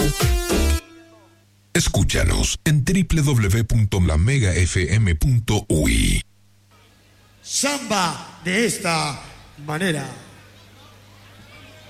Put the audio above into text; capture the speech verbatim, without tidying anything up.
Escúchanos en doble u doble u doble u punto la mega f m punto u i. Samba de esta manera.